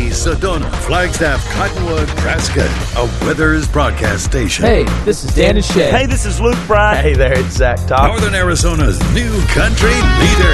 Sedona, Flagstaff, Cottonwood, Nebraska, a Weathers broadcast station. Hey, this is Dan and Shay. Hey, this is Luke Bryan. Hey there, it's Zach Top. Northern Arizona's new country leader.